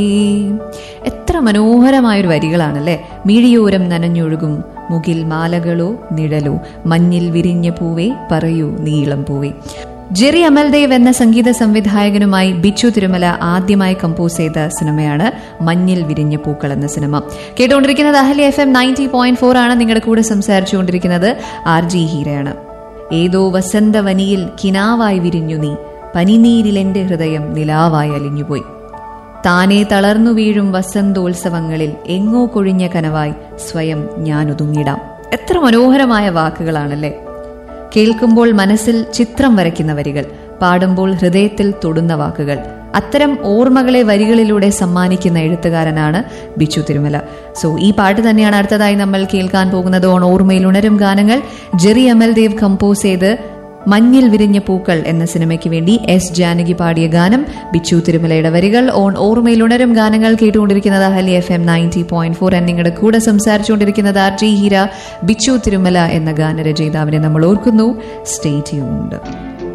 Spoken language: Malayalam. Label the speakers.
Speaker 1: എത്ര മനോഹരമായൊരു വരികളാണല്ലേ. മിഴിയോരം നനഞ്ഞൊഴുകും മുകിൽ മാലകളോ നിഴലോ, മഞ്ഞിൽ വിരിഞ്ഞ പൂവേ പറയൂ നീളം പൂവേ. ജെറി അമൽദേവ് എന്ന സംഗീത സംവിധായകനുമായി ബിച്ചു തിരുമല ആദ്യമായി കമ്പോസ് ചെയ്ത സിനിമയാണ് മഞ്ഞിൽ വിരിഞ്ഞ പൂക്കൾ എന്ന സിനിമ. കേട്ടുകൊണ്ടിരിക്കുന്നത് അഹല്യ FM 90.4 ആണ്. നിങ്ങളുടെ കൂടെ സംസാരിച്ചുകൊണ്ടിരിക്കുന്നത് RJ ഹീരയാണ്. ഏതോ വസന്തവനിയിൽ കിനാവായി വിരിഞ്ഞു നീ, പനിനീരിലെന്റെ ഹൃദയം നിലാവായി അലിഞ്ഞുപോയി. താനെ തളർന്നു വീഴും വസന്തോത്സവങ്ങളിൽ എങ്ങോ കൊഴിഞ്ഞ കനവായി സ്വയം ഞാൻ ഒതുങ്ങിടാം. എത്ര മനോഹരമായ വാക്കുകളാണല്ലേ. കേൾക്കുമ്പോൾ മനസ്സിൽ ചിത്രം വരയ്ക്കുന്ന വരികൾ, പാടുമ്പോൾ ഹൃദയത്തിൽ തൊടുന്ന വാക്കുകൾ. അത്തരം ഓർമ്മകളെ വരികളിലൂടെ സമ്മാനിക്കുന്ന എഴുത്തുകാരനാണ് ബിച്ചു തിരുമല. സോ ഈ പാട്ട് തന്നെയാണ് അടുത്തതായി നമ്മൾ കേൾക്കാൻ പോകുന്നത്. ഓൺ ഓർമ്മയിൽ ഉണരും ഗാനങ്ങൾ. ജെറി അമൽദേവ് കമ്പോസ് ചെയ്ത് മഞ്ഞിൽ വിരിഞ്ഞ പൂക്കൾ എന്ന സിനിമയ്ക്ക് വേണ്ടി എസ് ജാനകി പാടിയ ഗാനം, ബിച്ചു തിരുമലയുടെ വരികൾ. ഓൺ ഓർമ്മയിൽ ഉണരും ഗാനങ്ങൾ കേട്ടുകൊണ്ടിരിക്കുന്നത് അഹല്യ FM 90.4. നിങ്ങളുടെ കൂടെ സംസാരിച്ചുകൊണ്ടിരിക്കുന്നത് RJ ഹീര. ബിച്ചു തിരുമല എന്ന ഗാനരചയിതാവിനെ നമ്മൾ ഓർക്കുന്നു. Stay tuned.